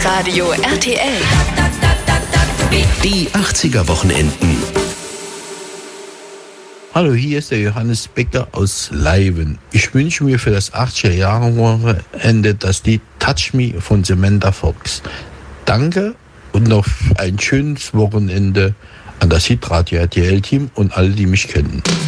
Hitradio RTL. Die 80er Wochenenden. Hallo, hier ist der Johannes Becker aus Leiven. Ich wünsche mir für das 80er-Jahre-Wochenende das Lied Touch Me von Samantha Fox. Danke und noch ein schönes Wochenende an das Hitradio RTL-Team und alle, die mich kennen.